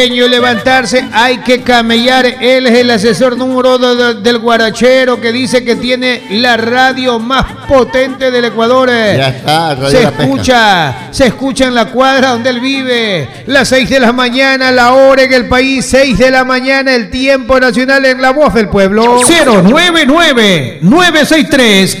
Levantarse, hay que camellar. Él es el asesor número 2 del guarachero, que dice que tiene la radio más potente del Ecuador. Ya está, Radio se La escucha, Pesca. se escucha en la cuadra donde él vive. Las 6 de la mañana, la hora en el país, 6 de la mañana, el tiempo nacional en La Voz del Pueblo. 099-963